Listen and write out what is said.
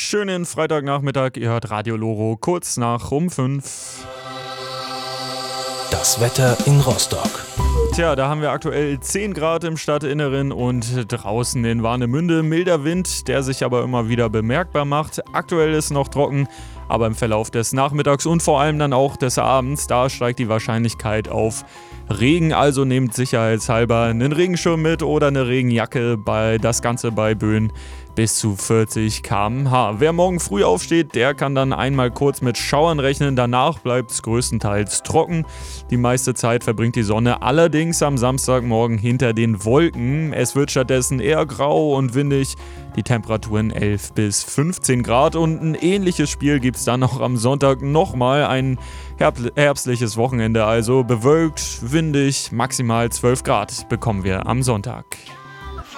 schönen Freitagnachmittag. Ihr hört Radio Loro kurz nach um 5. Das Wetter in Rostock. Tja, da haben wir aktuell 10 Grad im Stadtinneren und draußen in Warnemünde milder Wind, der sich aber immer wieder bemerkbar macht. Aktuell ist noch trocken, aber im Verlauf des Nachmittags und vor allem dann auch des Abends, da steigt die Wahrscheinlichkeit auf Regen. Also nehmt sicherheitshalber einen Regenschirm mit oder eine Regenjacke, das Ganze bei Böen bis zu 40 km/h. Wer morgen früh aufsteht, der kann dann einmal kurz mit Schauern rechnen. Danach bleibt es größtenteils trocken. Die meiste Zeit verbringt die Sonne allerdings am Samstagmorgen hinter den Wolken. Es wird stattdessen eher grau und windig. Die Temperaturen 11 bis 15 Grad und ein ähnliches Spiel gibt es dann noch am Sonntag nochmal. Ein herbstliches Wochenende, also bewölkt, windig, maximal 12 Grad bekommen wir am Sonntag.